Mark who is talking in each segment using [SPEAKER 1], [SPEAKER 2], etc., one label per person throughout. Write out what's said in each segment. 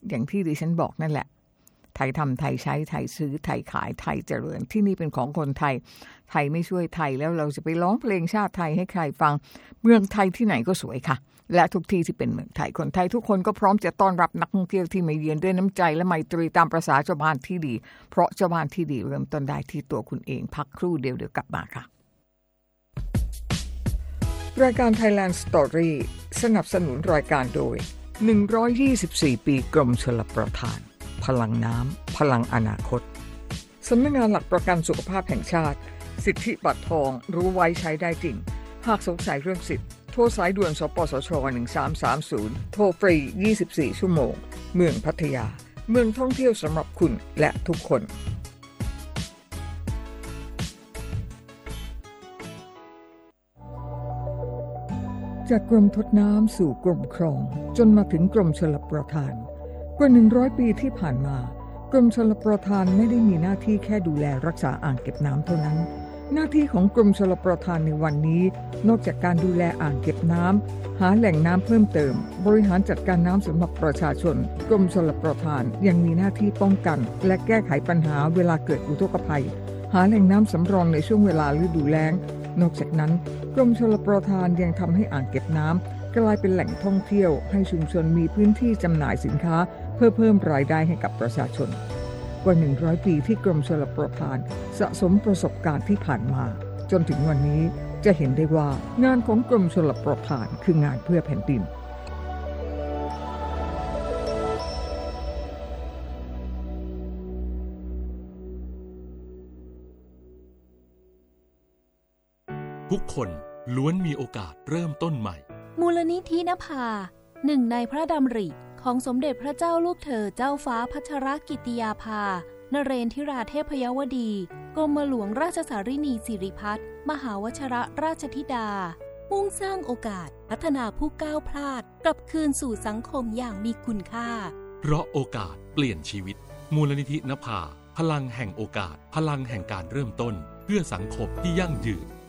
[SPEAKER 1] อย่างที่ดิฉันบอกนั่นแหละไทยทำไทยใช้ไทยซื้อไทยขายไทยเจริญที่นี่เป็นของคนไทยไทยไม่ช่วยไทยแล้วเราจะไปร้องเพลงชาติไทยให้ใครฟังเมืองไทยที่ไหนก็สวยค่ะและทุกที่ที่เป็นเมืองไทยคนไทยทุกคนก็พร้อมจะต้อนรับนักท่องเที่ยวที่มาเยือนด้วยน้ำใจและไมตรีตามประสาเจ้าบ้านที่ดีเพราะเจ้าบ้านที่ดีเริ่มต้นได้ที่ตัวคุณเองพักครู่เดียวกลับมาค่ะรายการ Thailand Story สนับสนุนรายการโดย124ปีกรมชลประทานพลังน้ำพลังอนาคตสำนักงานหลักประกันสุขภาพแห่งชาติสิทธิบัตรทองรู้ไว้ใช้ได้จริงหากสงสัยเรื่องสิทธิ์โทรสายด่วนสปสช1330โทรฟรี24ชั่วโมงเมืองพัทยาเมืองท่องเที่ยวสำหรับคุณและทุกคนจากกรมทดน้ำสู่กรมครองจนมาถึงกรมชลประทานกว่า100ปีที่ผ่านมากรมชลประทานไม่ได้มีหน้าที่แค่ดูแลรักษาอ่างเก็บน้ำเท่านั้นหน้าที่ของกรมชลประทานในวันนี้นอกจากการดูแลอ่างเก็บน้ำหาแหล่งน้ำเพิ่มเติมบริหารจัดการน้ำสำหรับประชาชนกรมชลประทานยังมีหน้าที่ป้องกันและแก้ไขปัญหาเวลาเกิดอุทกภัยหาแหล่งน้ำสำรองในช่วงเวลาฤดูแล้งนอกจากนั้นกรมชลประทานยังทำให้อ่างเก็บน้ำกลายเป็นแหล่งท่องเที่ยวให้ชุมชนมีพื้นที่จำหน่ายสินค้าเพื่อเพิ่มรายได้ให้กับประชาชนกว่า100ปีที่กรมชลประทานสะสมประสบการณ์ที่ผ่านมาจนถึงวันนี้จะเห็นได้ว่างานของกรมชลประทานคืองานเพื่อแผ่นดิน
[SPEAKER 2] ทุกคนล้วนมีโอกาสเริ่มต้นใหม่
[SPEAKER 3] มูลนิธินภาหนึ่งในพระดำริของสมเด็จพระเจ้าลูกเธอเจ้าฟ้าพัชรกิติยาภานเรนทิราเทพยวดีกรมหลวงราชสารินีสิริพัฒน์มหาวชิรราชธิดามุ่งสร้างโอกาสพัฒนาผู้ก้าวพลาดกลับคืนสู่สังคมอย่างมีคุณค่า
[SPEAKER 2] เพราะโอกาสเปลี่ยนชีวิตมูลนิธินภาพลังแห่งโอกาสพลังแห่งการเริ่มต้นเพื่อสังคมที่ยั่งยืน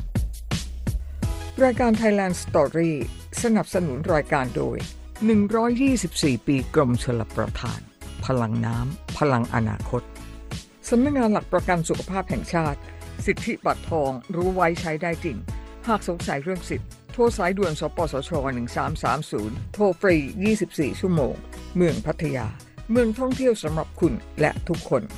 [SPEAKER 1] รายการ Thailand Story สนับสนุนรายการโดย124ปีกรมชลประทานพลังน้ำพลังอนาคตสำนักงานหลักประกันสุขภาพแห่งชาติสิทธิบัตรทองรู้ไว้ใช้ได้จริงหากสงสัยเรื่องสิทธิ์โทรสายด่วนสปสช1330โทรฟรี24ชั่วโมงเมืองพัทยาเมืองท่องเที่ยวสำหรับคุณและทุกคน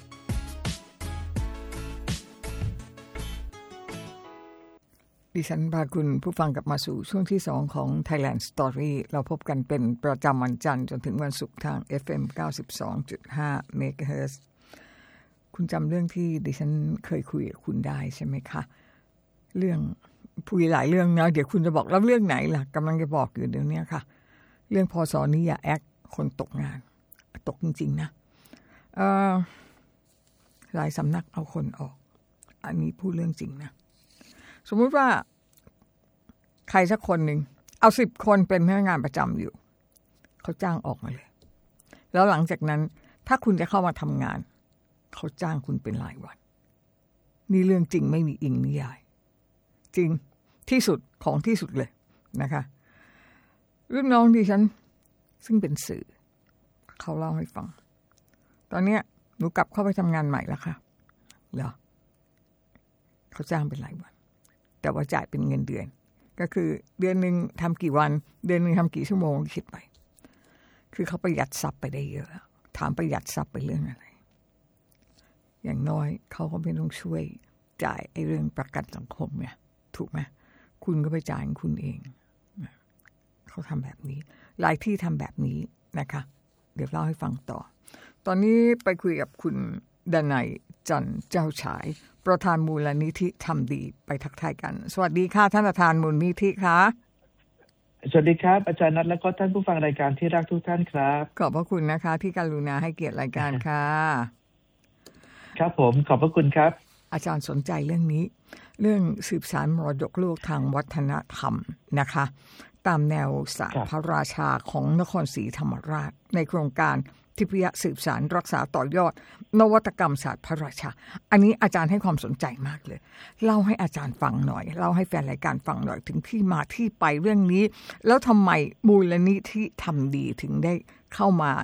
[SPEAKER 1] ดิฉันพาคุณผู้ฟังกลับมาสู่ช่วงที่2ของ Thailand Story เราพบกันเป็นประจำวันจันทร์จนถึงวันศุกร์ทาง FM 92.5 MHz คุณจำเรื่องที่ดิฉันเคยคุยกับคุณได้ใช่ไหมคะเรื่องพูดหลายเรื่องนะเดี๋ยวคุณจะบอกแล้วเรื่องไหนล่ะกำลังจะบอกอยู่เดี๋ยวนี้ค่ะเรื่องพส.นิยาแอคคนตกงานตกจริงๆนะหลายสำนักเอาคนออกอันนี้พูดเรื่องจริงนะสมมุติว่าใครสักคนหนึ่งเอา10คนเป็นพนักงานประจำอยู่เขาจ้างออกมาเลยแล้วหลังจากนั้นถ้าคุณจะเข้ามาทำงานเขาจ้างคุณเป็นรายวันนี่เรื่องจริงไม่มีอิงนิยายจริงที่สุดของที่สุดเลยนะคะรุ่นน้องดิฉันซึ่งเป็นสื่อเขาเล่าให้ฟังตอนนี้หนูกลับเข้าไปทำงานใหม่แล้วค่ะเหรอเขาจ้างเป็นรายวันแต่ว่าจ่ายเป็นเงินเดือนก็คือเดือนนึงทำกี่วันเดือนนึงทำกี่ชั่วโมงคิดไปคือเขาประหยัดทรัพย์ไปได้เยอะถามประหยัดทรัพย์ไปเรื่องอะไรอย่างน้อยเขาก็ไม่ต้องช่วยจ่ายไอ้เรื่องประกันสังคมเนี่ยถูกไหมคุณก็ไปจ่ายคุณเองเขาทำแบบนี้หลายที่ทำแบบนี้นะคะเดี๋ยวเล่าให้ฟังต่อตอนนี้ไปคุยกับคุณดนัยจันทร์เจ้าฉายประธานมูลนิธิทำดีไปทักทายกันสวัสดีค่ะท่านประธานมูลนิธิค่ะ
[SPEAKER 4] สวัสดีครับอาจารย์นัทและก็ท่านผู้ฟังรายการที่รักทุกท่านครับ
[SPEAKER 1] ขอบพระคุณนะคะที่กรุณาให้เกียรติรายการค่ะ
[SPEAKER 4] ครับผมขอบพระคุณครับ
[SPEAKER 1] อาจารย์สนใจเรื่องนี้เรื่องสืบสานมรดกโลกทางวัฒนธรรมนะคะตามแนวศาสตร์พระราชาของนครศรีธรรมราชในโครงการทิพยสืบสานรักษาต่อยอดนวัตกรรมศาสตร์พระราชาอันนี้อาจารย์ให้ความสนใจมากเลยเล่าให้อาจารย์ฟังหน่อยเล่าให้แฟนรายการฟังหน่อยถึงที่มาที่ไปเรื่องนี้แล้วทำไมมูลนิธิทำดีถึงได้เข้ามา